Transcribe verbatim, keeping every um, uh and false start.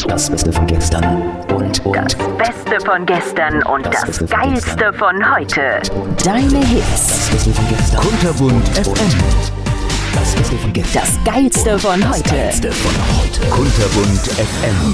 Das Beste von gestern und, und Das Beste von gestern und das, Das Beste von Geilste gestern. von heute. Das Deine Hits. Beste von gestern. Kunterbunt F M. Das Beste von gestern. Das Geilste von Das heute. Geilste von heute. Kunterbunt F M.